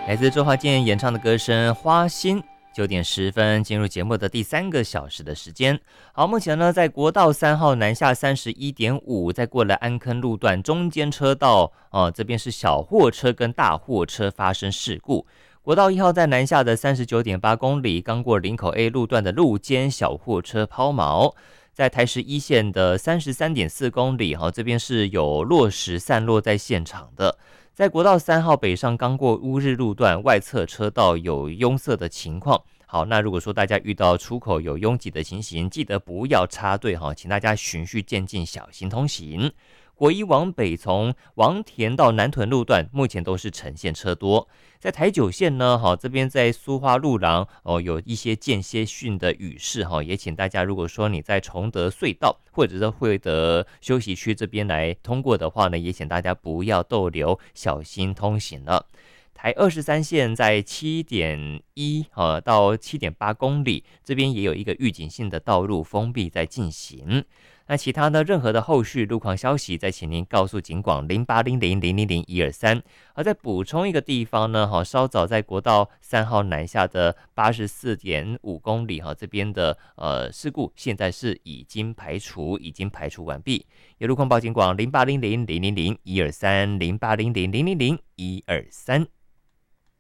来自周华健演唱的歌声《花心》。9点10分进入节目的第3个小时的时间。好，目前呢，在国道3号南下31.5，在过了安坑路段中间车道这边是小货车跟大货车发生事故。国道1号在南下的39.8公里，刚过林口 A 路段的路肩小货车抛锚。在台十一线的33.4公里，这边是有落石散落在现场的。在国道3号北上刚过乌日路段外侧车道有拥塞的情况。好，那如果说大家遇到出口有拥挤的情形，记得不要插队，请大家循序渐进，小心通行。国一往北从王田到南屯路段目前都是呈现车多。在台九线呢，这边在苏花路廊有一些间歇性的雨势，也请大家如果说你在崇德隧道或者是惠德休息区这边来通过的话呢，也请大家不要逗留，小心通行了。台23线在7.1到7.8公里，这边也有一个预警性的道路封闭在进行。那其他呢，任何的后续路况消息，再请您告诉警广0800000123。而再补充一个地方呢，稍早在国道3号南下的84.5公里这边的事故，现在是已经排除完毕。有路况报警广0800000123，0800000123。